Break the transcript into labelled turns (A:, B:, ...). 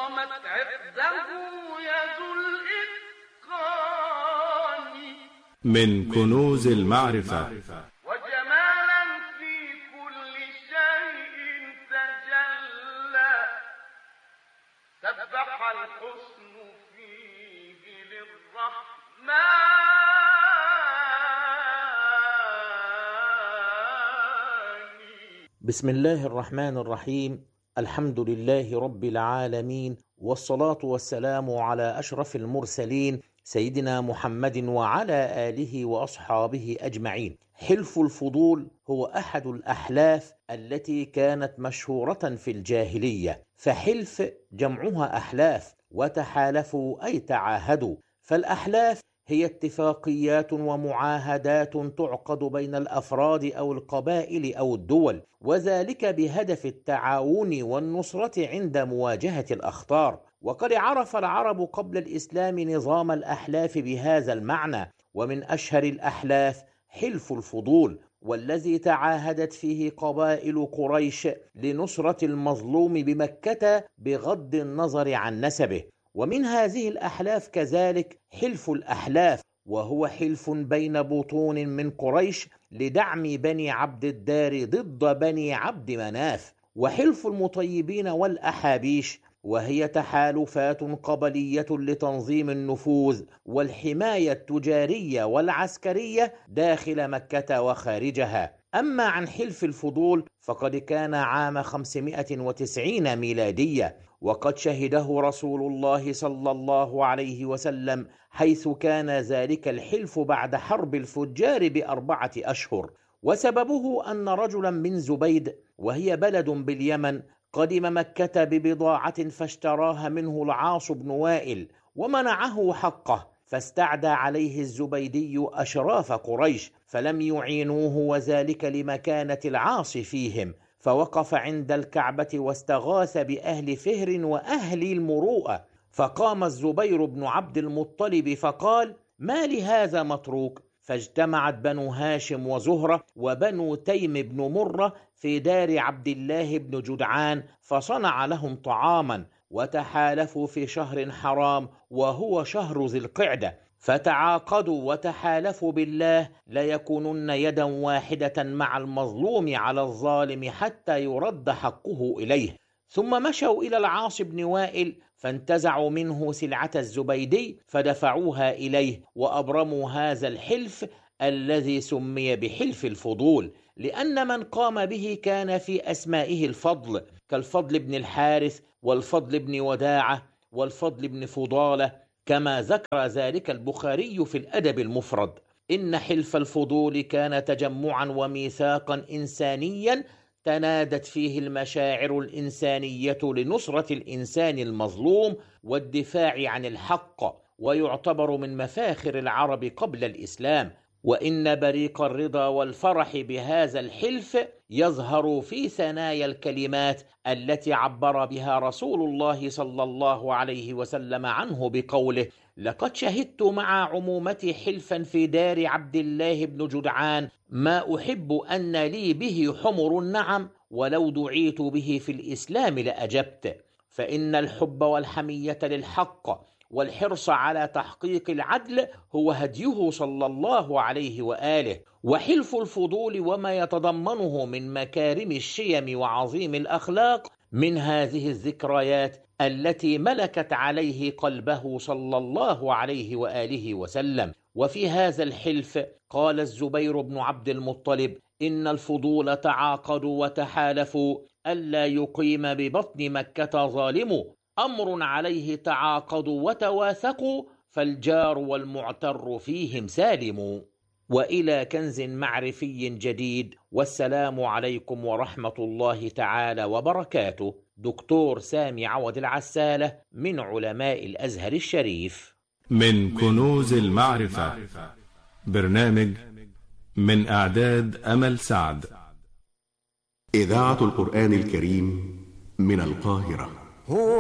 A: قامت عقده يد الإتقان
B: من كنوز المعرفة
A: وجمالا في كل شيء تجلى سبح الحسن فيه للرحمن
C: بسم الله الرحمن الرحيم. الحمد لله رب العالمين، والصلاة والسلام على أشرف المرسلين سيدنا محمد وعلى آله وأصحابه أجمعين. حلف الفضول هو أحد الأحلاف التي كانت مشهورة في الجاهلية، فحلف جمعها أحلاف، وتحالفوا أي تعاهدوا. فالأحلاف هي اتفاقيات ومعاهدات تعقد بين الأفراد أو القبائل أو الدول، وذلك بهدف التعاون والنصرة عند مواجهة الأخطار. وقد عرف العرب قبل الإسلام نظام الأحلاف بهذا المعنى، ومن أشهر الأحلاف حلف الفضول، والذي تعاهدت فيه قبائل قريش لنصرة المظلوم بمكة بغض النظر عن نسبه. ومن هذه الأحلاف كذلك حلف الأحلاف، وهو حلف بين بطون من قريش لدعم بني عبد الدار ضد بني عبد مناف. وحلف المطيبين والأحابيش، وهي تحالفات قبلية لتنظيم النفوذ والحماية التجارية والعسكرية داخل مكة وخارجها. أما عن حلف الفضول فقد كان عام 590 ميلادية، وقد شهده رسول الله صلى الله عليه وسلم، حيث كان ذلك الحلف بعد حرب الفجار ب4 أشهر. وسببه أن رجلا من زبيد، وهي بلد باليمن، قدم مكة ببضاعة فاشتراها منه العاص بن وائل ومنعه حقه، فاستعدى عليه الزبيدي أشراف قريش فلم يعينوه، وذلك لمكانة العاص فيهم، فوقف عند الكعبة واستغاث بأهل فهر وأهل المروءة. فقام الزبير بن عبد المطلب فقال: ما لهذا متروك؟ فاجتمعت بنو هاشم وزهرة وبنو تيم بن مرة في دار عبد الله بن جدعان، فصنع لهم طعاما، وتحالفوا في شهر حرام وهو شهر ذي القعدة، فتعاقدوا وتحالفوا بالله ليكونن يدا واحدة مع المظلوم على الظالم حتى يرد حقه إليه. ثم مشوا إلى العاص بن وائل فانتزعوا منه سلعة الزبيدي فدفعوها إليه، وأبرموا هذا الحلف الذي سمي بحلف الفضول، لأن من قام به كان في أسمائه الفضل، كالفضل بن الحارث والفضل بن وداعة والفضل بن فضالة، كما ذكر ذلك البخاري في الأدب المفرد. إن حلف الفضول كان تجمعا وميثاقا إنسانيا تنادت فيه المشاعر الإنسانية لنصرة الإنسان المظلوم والدفاع عن الحق، ويعتبر من مفاخر العرب قبل الإسلام. وإن بريق الرضا والفرح بهذا الحلف يظهر في ثنايا الكلمات التي عبر بها رسول الله صلى الله عليه وسلم عنه بقوله: لقد شهدت مع عمومتي حلفا في دار عبد الله بن جدعان ما أحب أن لي به حمر النعم، ولو دعيت به في الإسلام لأجبت. فإن الحب والحمية للحق والحرص على تحقيق العدل هو هديه صلى الله عليه وآله. وحلف الفضول وما يتضمنه من مكارم الشيم وعظيم الأخلاق من هذه الذكريات التي ملكت عليه قلبه صلى الله عليه وآله وسلم. وفي هذا الحلف قال الزبير بن عبد المطلب: إن الفضول تعاقدوا وتحالفوا ألا يقيم ببطن مكة ظالم، أمر عليه تعاقدوا وتواثقوا، فالجار والمعتر فيهم سالم. وإلى كنز معرفي جديد، والسلام عليكم ورحمة الله تعالى وبركاته. دكتور سامي عوض العسالة من علماء الأزهر الشريف.
B: من كنوز المعرفة، برنامج من إعداد أمل سعد.
D: إذاعة القرآن الكريم من القاهرة.